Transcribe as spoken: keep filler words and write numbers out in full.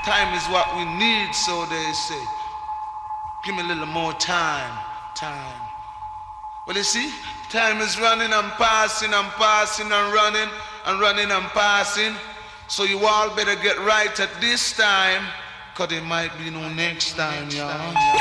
Time is what we need, so they say. Give me a little more time, time. Well, you see, time is running and passing and passing and running and running and passing. So you all better get right at this time, cause it might be no next time, y'all.